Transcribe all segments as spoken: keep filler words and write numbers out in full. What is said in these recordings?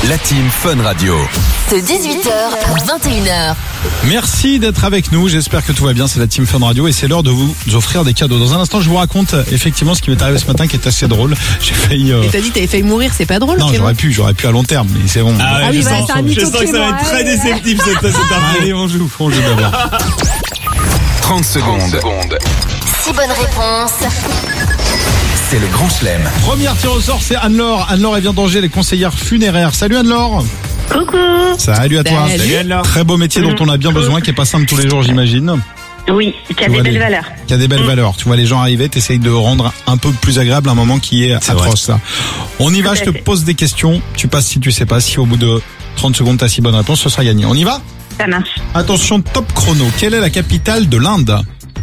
la team Fun Radio. De dix-huit heures à vingt et une heures. Merci d'être avec nous, j'espère que tout va bien, c'est la team Fun Radio et c'est l'heure de vous offrir des cadeaux. Dans un instant, je vous raconte effectivement ce qui m'est arrivé ce matin qui est assez drôle. J'ai failli... Euh... Et t'as dit t'avais failli mourir, c'est pas drôle? Non, j'aurais pu, j'aurais pu à long terme, mais c'est bon. Ah, ouais, ah oui, bah, c'est un mytho. Je sens que ça va être très déceptif cette cette Allez, on joue, on joue d'abord. trente secondes. Six bonnes réponses. C'est le grand chelem. Première tir au sort, c'est Anne-Laure. Anne-Laure, elle vient d'Angers, les conseillères funéraires. Salut Anne-Laure. Coucou. Salut à toi. Salut. Salut Anne-Laure. Très beau métier dont on a bien besoin, qui est pas simple tous les jours, j'imagine. Oui, qui a Tu des vois belles les- valeurs. Qui a des belles valeurs. Tu vois les gens arriver, t'essayes de rendre un peu plus agréable un moment qui est C'est atroce là. On y va, Tout je à te fait. pose des questions. Tu passes si tu sais pas. Si au bout de trente secondes t'as six bonnes réponses, ce sera gagné. On y va? Ça marche. Attention, top chrono. Quelle est la capitale de l'Inde?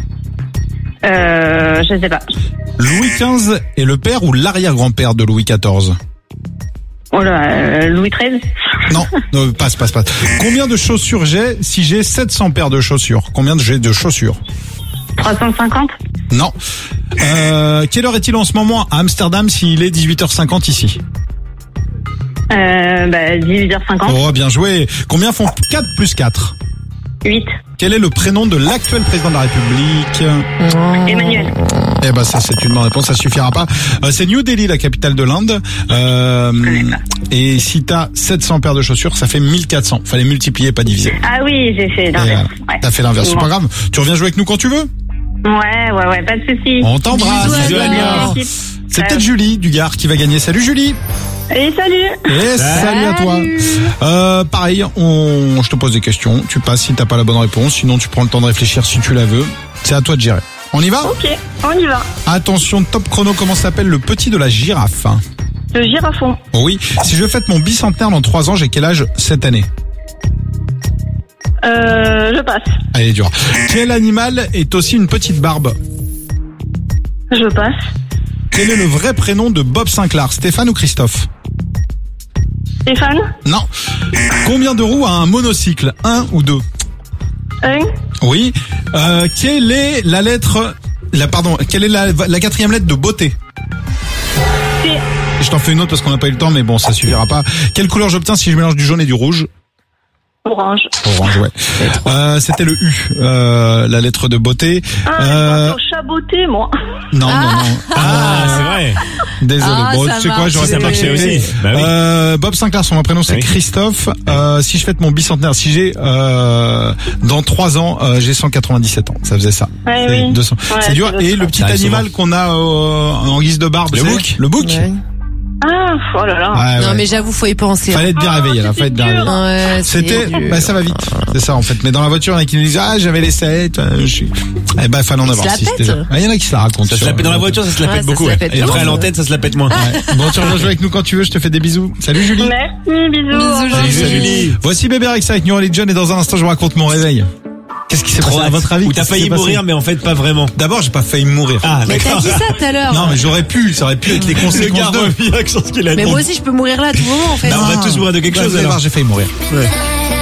Euh, je sais pas. Louis quinze est le père ou l'arrière-grand-père de Louis quatorze? Oh là, euh, Louis treize. Non, euh, passe, passe, passe. Combien de chaussures j'ai si j'ai sept cents paires de chaussures? Combien j'ai de chaussures? trois cent cinquante. Non. Euh, quelle heure est-il en ce moment à Amsterdam s'il est dix-huit heures cinquante ici? Euh, bah, dix-huit heures cinquante. Oh, bien joué. Combien font quatre plus quatre? huit. Quel est le prénom de l'actuel président de la République? Emmanuel. Eh ben ça c'est une bonne réponse, ça suffira pas. Euh, c'est New Delhi, la capitale de l'Inde. Euh, connais pas. et si t'as sept cents paires de chaussures, ça fait mille quatre cents. Fallait multiplier, pas diviser. Ah oui, j'ai fait Et, l'inverse. euh, Ouais. T'as fait l'inverse, c'est Bon. pas grave. Tu reviens jouer avec nous quand tu veux. Ouais, ouais, ouais, pas de soucis. On t'embrasse. Bisous, Bisous, Anne-Laure. Anne-Laure. L'équipe. C'est Ouais. peut-être Julie du Gard qui va gagner. Salut Julie. Et salut. Et salut à toi. Euh, pareil, on, je te pose des questions. Tu passes si t'as pas la bonne réponse. Sinon, tu prends le temps de réfléchir si tu la veux. C'est à toi de gérer. On y va? Ok, on y va. Attention, top chrono. Comment s'appelle le petit de la girafe? Le girafon. Oui. Si je fête mon bicentenaire dans trois ans, j'ai quel âge cette année? Euh, je passe. Allez, dur. Quel animal est aussi une petite barbe? Je passe. Quel est le vrai prénom de Bob Sinclair? Stéphane ou Christophe? Stéphane. Non. Combien de roues a un monocycle? Un ou deux? Un. Oui. Euh, quelle est la lettre, la, pardon, quelle est la, la quatrième lettre de beauté? C. Je t'en fais une autre parce qu'on n'a pas eu le temps, mais bon, ça suffira pas. Quelle couleur j'obtiens si je mélange du jaune et du rouge? Orange. Orange, ouais. Euh, c'était le U, euh, la lettre de beauté. Ah, Euh, je suis chaboté, moi. non, non, non. Ah, c'est vrai. Désolé. Ah, bon, ça tu sais quoi, marche. j'aurais Ça pu marchait l'accepter. aussi. Bah oui. Euh, Bob Sinclair, son vrai prénom c'est Oui. Christophe. Euh, si je fête mon bicentenaire, si j'ai euh, dans trois ans, euh, j'ai cent quatre-vingt-dix-sept ans. Ça faisait ça. Ouais, C'est oui. deux cents. Ouais, c'est dur. c'est Et l'autre. le petit Ça arrive animal qu'on a euh, en guise de barbe, Le c'est bouc. Le bouc. Ouais. Ah, oh là là. Ouais, Non ouais. mais j'avoue, faut y penser. Fallait être bien Ah, réveillé là, c'était fallait être bien dur. réveillé. Ouais, c'est C'était, dur. bah ça va vite, c'est ça en fait. Mais dans la voiture, il y en a qui nous disent ah j'avais les sept, euh, je suis. Eh ben fallait en Ils avoir se la six. pètent. déjà. Ah, il y en a qui se la racontent. Ça se sur- la pète dans la voiture, ça se la Ouais, pète ça beaucoup. se la ouais. pète Et après à beaucoup. l'antenne, ça se la pète moins. Ouais. Bon, tu reviens jouer avec nous quand tu veux. Je te fais des bisous. Salut Julie. Merci, bisous. Bisous, Au revoir. Julie. Salut Julie. Voici Bébé Rexa avec New Religion et dans un instant je vous raconte mon réveil. Qu'est-ce qui s'est passé Trop à hâte. votre avis? Ou t'as Qu'est-ce qui failli s'est passé mourir, mais en fait pas vraiment. D'abord, j'ai pas failli mourir. Ah, Mais t'as d'accord. dit ça tout à l'heure. Non, mais j'aurais pu, ça aurait pu être les Le conséquences gars de. revient avec ce qu'il a dit. Mais moi aussi, je peux mourir là à tout moment en fait. Non, on va tous mourir de quelque Bah, chose vous allez alors. voir, j'ai failli mourir. Ouais.